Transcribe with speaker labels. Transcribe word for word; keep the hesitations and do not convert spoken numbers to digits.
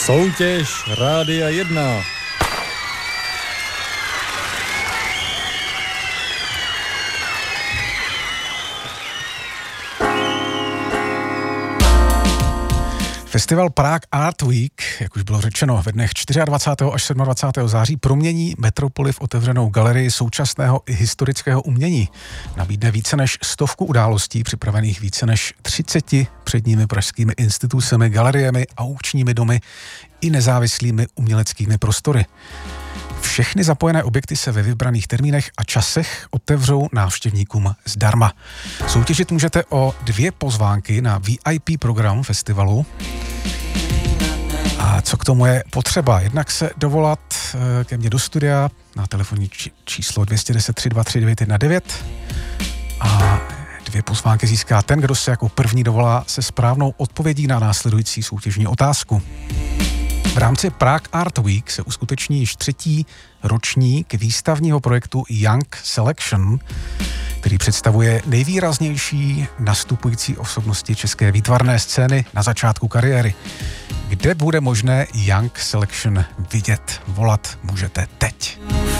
Speaker 1: Soutěž Rádia jedna.
Speaker 2: Festival Prague Art Week, jak už bylo řečeno, ve dnech dvacátého čtvrtého až dvacátého sedmého září promění metropoli v otevřenou galerii současného i historického umění. Nabídne více než stovku událostí, připravených více než třiceti předními pražskými institucemi, galeriemi, aukčními domy i nezávislými uměleckými prostory. Všechny zapojené objekty se ve vybraných termínech a časech otevřou návštěvníkům zdarma. Soutěžit můžete o dvě pozvánky na V I P program festivalu. A co k tomu je potřeba? Jednak se dovolat ke mně do studia na telefonní číslo dvě jedna nula tři dva tři devět jedna devět a dvě pozvánky získá ten, kdo se jako první dovolá se správnou odpovědí na následující soutěžní otázku. V rámci Prague Art Week se uskuteční již třetí ročník výstavního projektu Young Selection, který představuje nejvýraznější nastupující osobnosti české výtvarné scény na začátku kariéry. Kde bude možné Young Selection vidět? Volat můžete teď.